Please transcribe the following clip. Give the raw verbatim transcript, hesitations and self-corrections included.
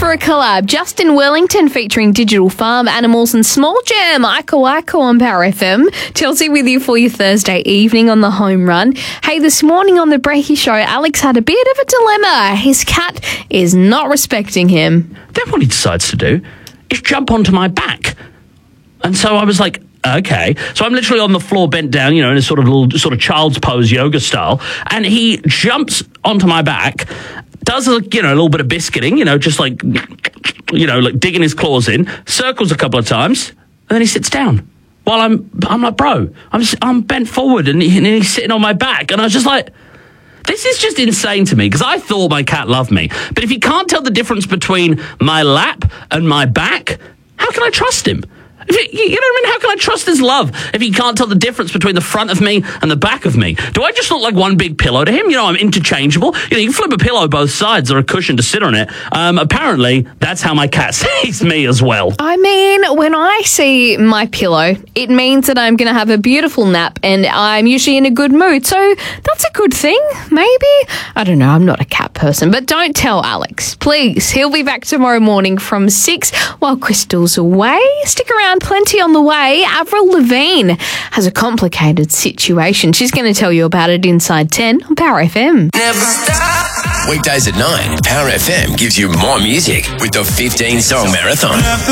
for a collab. Justin Wellington featuring Digital Farm Animals and Small Jam. Iko Iko on Power F M. Chelsea with you for your Thursday evening on the home run. Hey, this morning on the Breaky Show, Alex had a bit of a dilemma. His cat is not respecting him. Then what he decides to do is jump onto my back. And so I was like, okay. So I'm literally on the floor bent down, you know, in a sort of little sort of child's pose yoga style. And he jumps onto my back, does a, you know, a little bit of biscuiting, you know, just like, you know, like digging his claws in, circles a couple of times, and then he sits down. While I'm, I'm like, bro, I'm I'm bent forward and, he, and he's sitting on my back. And I was just like, this is just insane to me, because I thought my cat loved me. But if he can't tell the difference between my lap and my back, how can I trust him? If it, you know what I mean? How can I trust his love if he can't tell the difference between the front of me and the back of me? Do I just look like one big pillow to him? You know, I'm interchangeable. You know, you can flip a pillow both sides or a cushion to sit on it. Um, apparently, that's how my cat sees me as well. I mean, when I see my pillow, it means that I'm going to have a beautiful nap and I'm usually in a good mood. So that's a good thing, maybe? I don't know. I'm not a cat person, but don't tell Alex, please. He'll be back tomorrow morning from six while Crystal's away. Stick around. Plenty on the way. Avril Lavigne has a complicated situation. She's going to tell you about it inside ten on Power F M. Never stop. Weekdays at nine, Power F M gives you more music with the fifteen song marathon.